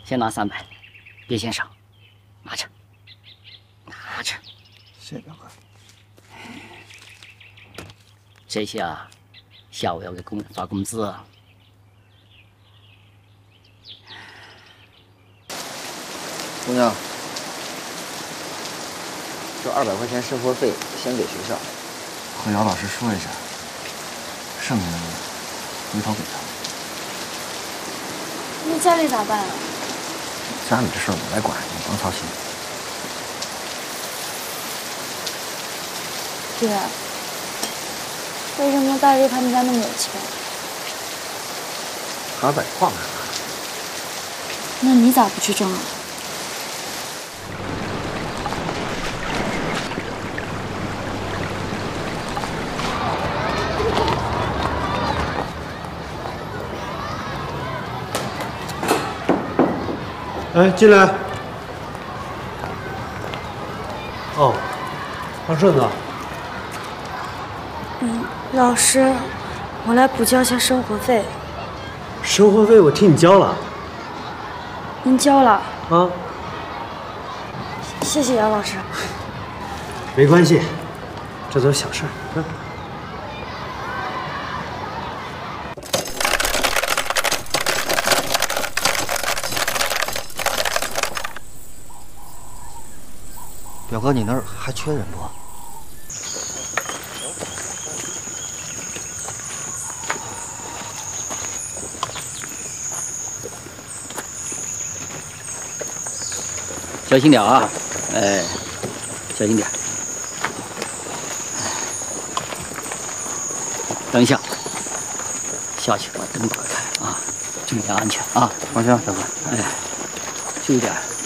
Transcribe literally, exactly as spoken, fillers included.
先拿三百，别嫌少，拿着，拿着。 谢谢表哥。 这些啊，下午要给工人发工资啊。 姑娘，这二百块钱生活费先给学校，和姚老师说一下，剩下的回头给他。 那家里咋办啊？ 家里的事儿我来管，你甭操心。 爹，为什么大力他们家那么有钱？ 他在矿上呢。 那你咋不去挣啊？ 哎，进来。哦，王顺子。 嗯，老师，我来补交下生活费。 生活费我替你交了。 您交了？ 啊。 谢谢姚老师。 没关系，这都是小事儿。嗯。 表哥，你那儿还缺人不？ 小心点啊！哎，小心点。等一下，下去把灯打开啊，注意点安全啊！ 放心，表哥。 哎，注意点。